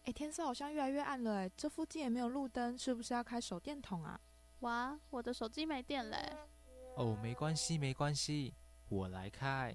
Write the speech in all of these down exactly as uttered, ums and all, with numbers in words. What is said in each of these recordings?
哎，天色好像越来越暗了，哎，这附近也没有路灯，是不是要开手电筒啊？ 哇，我的手机没电嘞！ 哦，没关系，没关系，我来开。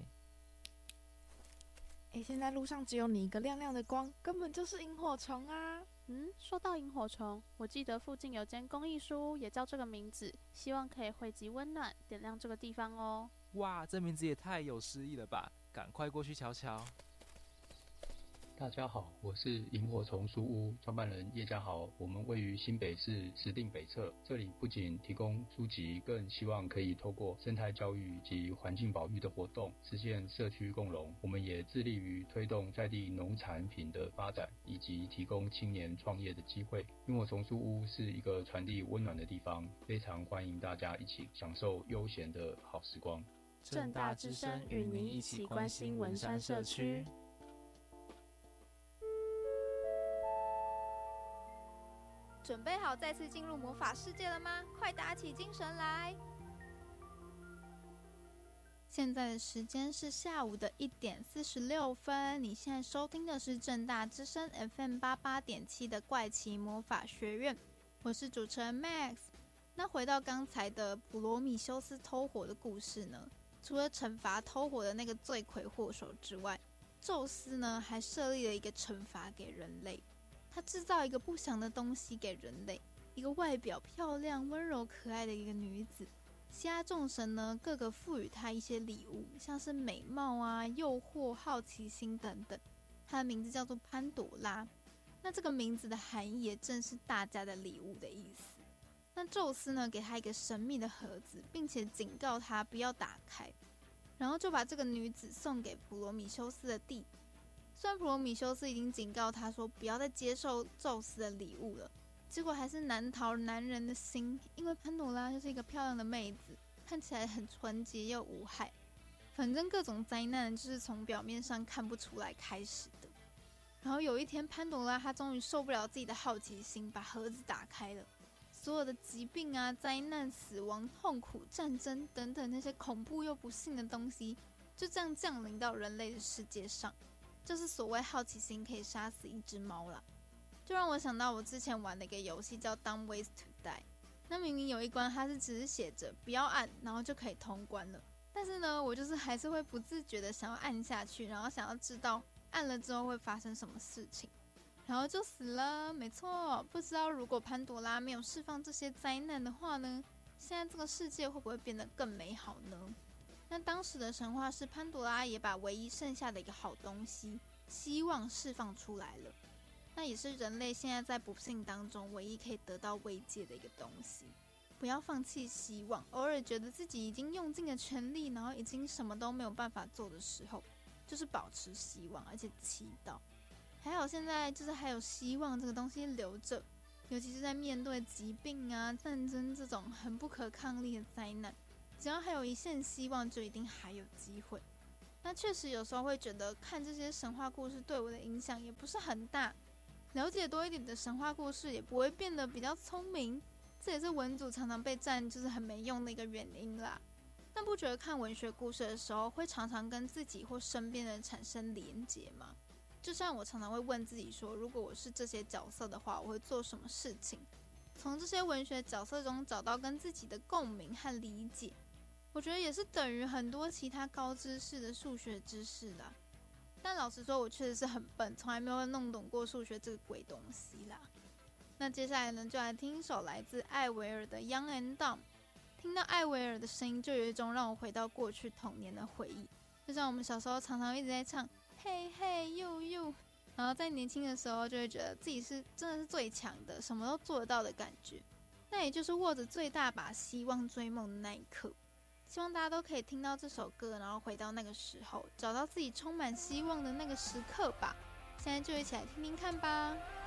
哎，现在路上只有你一个亮亮的光，根本就是萤火虫啊！ 嗯，说到萤火虫，我记得附近有间公益书屋也叫这个名字，希望可以汇集温暖，点亮这个地方哦。 哇，这名字也太有诗意了吧！赶快过去瞧瞧。 大家好，我是萤火虫书屋创办人叶家豪。我们位于新北市石碇北侧，这里不仅提供书籍，更希望可以透过生态教育及环境保育的活动，实现社区共荣。我们也致力于推动在地农产品的发展，以及提供青年创业的机会。萤火虫书屋是一个传递温暖的地方，非常欢迎大家一起享受悠闲的好时光。 政大之声与您一起关心文山社区。 准备好再次进入魔法世界了吗？快打起精神来！现在的时间是下午的一点四十六分。你现在收听的是政大之声 F M 八八点七的怪奇魔法学院，我是主持人 Max。那回到刚才的普罗米修斯偷火的故事呢，除了惩罚偷火的那个罪魁祸首之外，宙斯呢还设立了一个惩罚给人类。他制造一个不祥的东西给人类，一个外表漂亮、温柔可爱的一个女子。希腊众神呢，各个赋予她一些礼物，像是美貌啊、诱惑、好奇心等等。她的名字叫做潘朵拉。那这个名字的含义也正是大家的礼物的意思。那宙斯呢，给她一个神秘的盒子，并且警告她不要打开，然后就把这个女子送给普罗米修斯的弟弟。虽然普罗米修斯已经警告他说不要再接受宙斯的礼物了，结果还是难逃男人的心，因为潘朵拉就是一个漂亮的妹子，看起来很纯洁又无害。反正各种灾难就是从表面上看不出来开始的。然后有一天，潘朵拉她终于受不了自己的好奇心，把盒子打开了。所有的疾病啊、灾难、死亡、痛苦、战争等等那些恐怖又不幸的东西，就这样降临到人类的世界上。就是所谓好奇心可以杀死一只猫啦，就让我想到我之前玩的一个游戏叫 Dumb Ways to Die。 那明明有一关它是只是写着不要按，然后就可以通关了，但是呢我就是还是会不自觉的想要按下去，然后想要知道按了之后会发生什么事情，然后就死了。没错，不知道如果潘朵拉没有释放这些灾难的话呢，现在这个世界会不会变得更美好呢？那当时的神话是潘朵拉也把唯一剩下的一个好东西希望释放出来了，那也是人类现在在不幸当中唯一可以得到慰藉的一个东西。不要放弃希望，偶尔觉得自己已经用尽了全力，然后已经什么都没有办法做的时候，就是保持希望，而且祈祷。还好现在就是还有希望这个东西留着，尤其是在面对疾病啊、战争这种很不可抗力的灾难，只要还有一线希望，就一定还有机会。那确实有时候会觉得看这些神话故事对我的影响也不是很大，了解多一点的神话故事也不会变得比较聪明，这也是文组常常被赞就是很没用的一个原因啦。但不觉得看文学故事的时候会常常跟自己或身边的人产生连结吗？就像我常常会问自己说，如果我是这些角色的话，我会做什么事情？从这些文学角色中找到跟自己的共鸣和理解，我觉得也是等于很多其他高知识的数学知识啦。但老实说，我确实是很笨，从来没有弄懂过数学这个鬼东西啦。那接下来呢，就来听一首来自艾薇儿的 Young and Dumb。 听到艾薇儿的声音，就有一种让我回到过去童年的回忆，就像我们小时候常常一直在唱嘿嘿呦呦，然后在年轻的时候就会觉得自己是真的是最强的，什么都做得到的感觉。那也就是握着最大把希望追梦的那一刻。希望大家都可以听到这首歌，然后回到那个时候，找到自己充满希望的那个时刻吧。现在就一起来听听看吧。